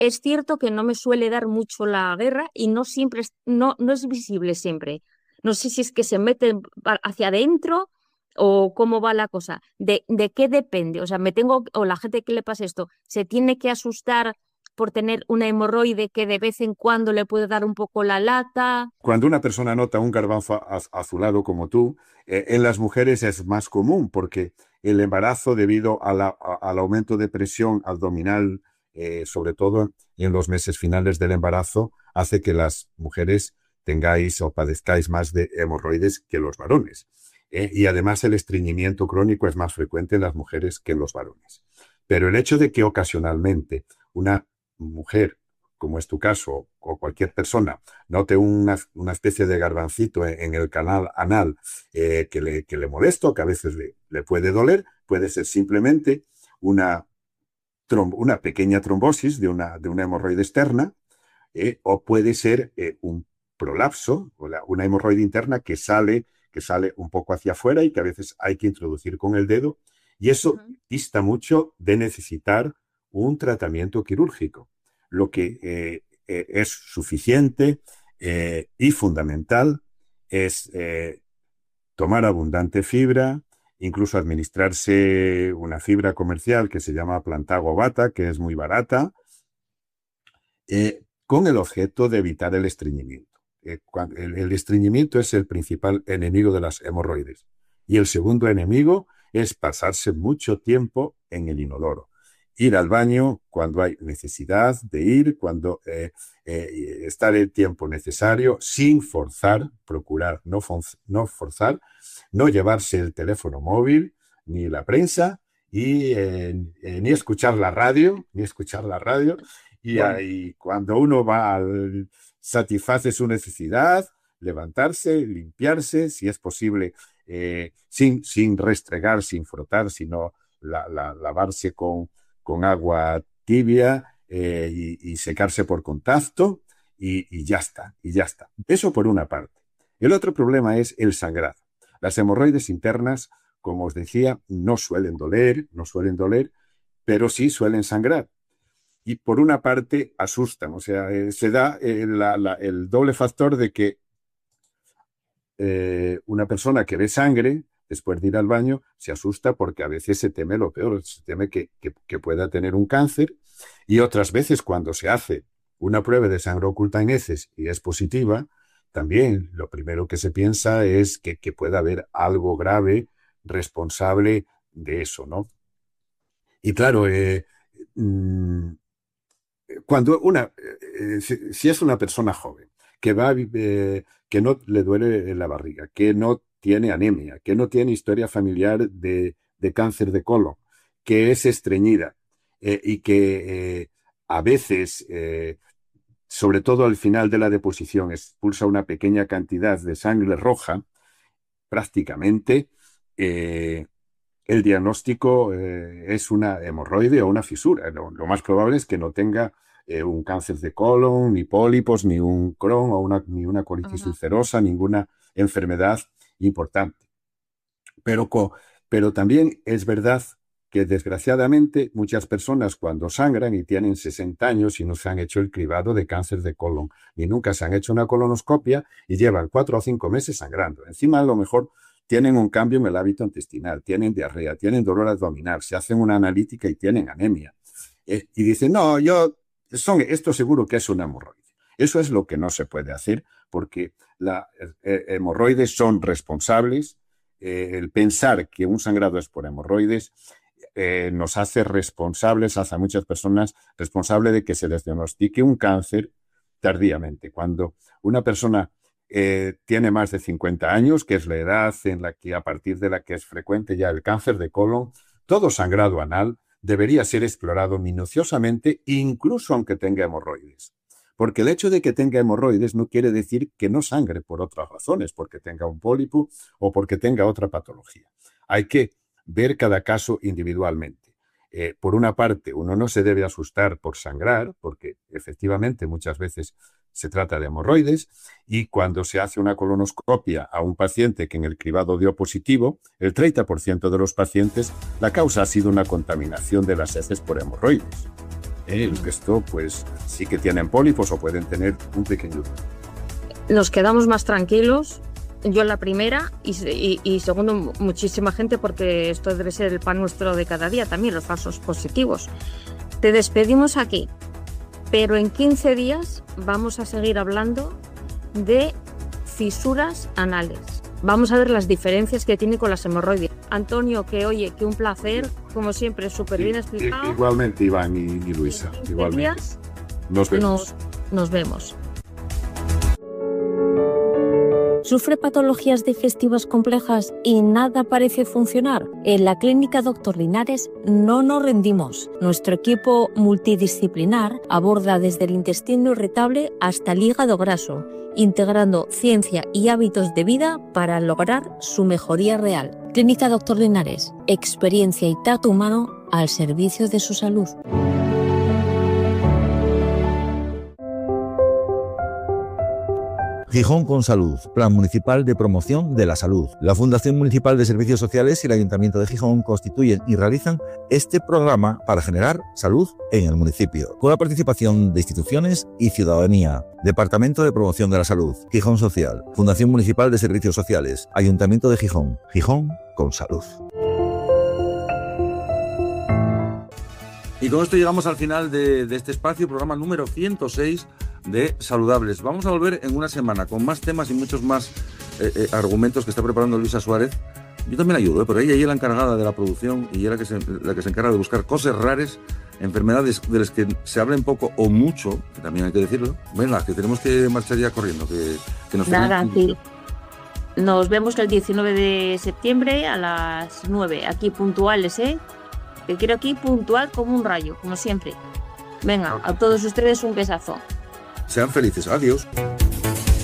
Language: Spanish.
Es cierto que no me suele dar mucho la guerra y no siempre, no es visible siempre. No sé si es que se mete hacia adentro o cómo va la cosa. ¿De qué depende? O sea, o la gente que le pasa esto, se tiene que asustar por tener una hemorroide que de vez en cuando le puede dar un poco la lata. Cuando una persona nota un garbanzo azulado como tú, en las mujeres es más común porque el embarazo debido al aumento de presión abdominal, sobre todo en los meses finales del embarazo, hace que las mujeres tengáis o padezcáis más de hemorroides que los varones. Y además el estreñimiento crónico es más frecuente en las mujeres que en los varones. Pero el hecho de que ocasionalmente una mujer, como es tu caso, o cualquier persona, note una especie de garbancito en el canal anal que le molesta o que a veces le puede doler, puede ser simplemente una, una pequeña trombosis de una hemorroide externa, o puede ser un prolapso, o una hemorroide interna que sale un poco hacia afuera y que a veces hay que introducir con el dedo, y eso Ujú. dista mucho de necesitar un tratamiento quirúrgico. Lo que es suficiente y fundamental es tomar abundante fibra, incluso administrarse una fibra comercial que se llama Plantago Bata, que es muy barata, con el objeto de evitar el estreñimiento. El estreñimiento es el principal enemigo de las hemorroides. Y el segundo enemigo es pasarse mucho tiempo en el inodoro. Ir al baño cuando hay necesidad de ir, cuando estar el tiempo necesario, sin forzar, procurar no forzar, no llevarse el teléfono móvil, ni la prensa, y ni escuchar la radio, y Bueno. ahí, cuando uno va al satisface su necesidad, levantarse, limpiarse, si es posible, sin restregar, sin frotar, sino lavarse con agua tibia y secarse por contacto y ya está, y ya está. Eso por una parte. El otro problema es el sangrado. Las hemorroides internas, como os decía, no suelen doler, pero sí suelen sangrar. Y por una parte asustan, o sea, se da el doble factor de que una persona que ve sangre después de ir al baño se asusta porque a veces se teme lo peor, se teme que pueda tener un cáncer, y otras veces cuando se hace una prueba de sangre oculta en heces y es positiva, también lo primero que se piensa es que pueda haber algo grave responsable de eso, ¿no? Y claro, mm, cuando si es una persona joven que no le duele la barriga, que no tiene anemia, que no tiene historia familiar de cáncer de colon, que es estreñida y que a veces, sobre todo al final de la deposición, expulsa una pequeña cantidad de sangre roja, prácticamente eh, el diagnóstico es una hemorroide o una fisura. Lo más probable es que no tenga un cáncer de colon, ni pólipos, ni un Crohn ni una colitis Ajá. ulcerosa, ninguna enfermedad importante. Pero, pero también es verdad que desgraciadamente muchas personas cuando sangran y tienen 60 años y no se han hecho el cribado de cáncer de colon, ni nunca se han hecho una colonoscopia y llevan 4 o 5 meses sangrando. Encima a lo mejor tienen un cambio en el hábito intestinal, tienen diarrea, tienen dolor abdominal, se hacen una analítica y tienen anemia. Y dicen, no, esto seguro que es una hemorroide. Eso es lo que no se puede hacer porque las hemorroides son responsables. El pensar que un sangrado es por hemorroides nos hace responsables, hace a muchas personas responsables de que se les diagnostique un cáncer tardíamente. Cuando una persona tiene más de 50 años, que es la edad en la que a partir de la que es frecuente ya el cáncer de colon, todo sangrado anal debería ser explorado minuciosamente, incluso aunque tenga hemorroides. Porque el hecho de que tenga hemorroides no quiere decir que no sangre por otras razones, porque tenga un pólipo o porque tenga otra patología. Hay que ver cada caso individualmente. Por una parte, uno no se debe asustar por sangrar, porque efectivamente muchas veces se trata de hemorroides, y cuando se hace una colonoscopia a un paciente que en el cribado dio positivo, el 30% de los pacientes, la causa ha sido una contaminación de las heces por hemorroides. Esto pues sí que tienen pólipos o pueden tener un pequeño. Nos quedamos más tranquilos, yo la primera y segundo muchísima gente, porque esto debe ser el pan nuestro de cada día también, los falsos positivos. Te despedimos aquí, pero en 15 días vamos a seguir hablando de fisuras anales. Vamos a ver las diferencias que tiene con las hemorroides. Antonio, que un placer, como siempre, súper bien explicado. Igualmente, Iván y Luisa, igualmente. Nos vemos. Nos vemos. ¿Sufre patologías digestivas complejas y nada parece funcionar? En la Clínica Dr. Linares no nos rendimos. Nuestro equipo multidisciplinar aborda desde el intestino irritable hasta el hígado graso, integrando ciencia y hábitos de vida para lograr su mejoría real. Clínica Dr. Linares, experiencia y tacto humano al servicio de su salud. Gijón con Salud, Plan Municipal de Promoción de la Salud. La Fundación Municipal de Servicios Sociales y el Ayuntamiento de Gijón constituyen y realizan este programa para generar salud en el municipio, con la participación de instituciones y ciudadanía. Departamento de Promoción de la Salud, Gijón Social, Fundación Municipal de Servicios Sociales, Ayuntamiento de Gijón. Gijón con Salud. Y con esto llegamos al final de este espacio, programa número 106 de Saludables. Vamos a volver en una semana con más temas y muchos más argumentos que está preparando Luisa Suárez. Yo también ayudo, pero ella es la encargada de la producción y ella la que se encarga de buscar cosas raras, enfermedades de las que se habla poco o mucho, que también hay que decirlo. Venga, que tenemos que marchar ya corriendo. Que nos Nada, sí. Nos vemos el 19 de septiembre a las 9, aquí puntuales, ¿eh? Que quiero aquí puntual como un rayo, como siempre. Venga, a todos ustedes un besazo. Sean felices. Adiós.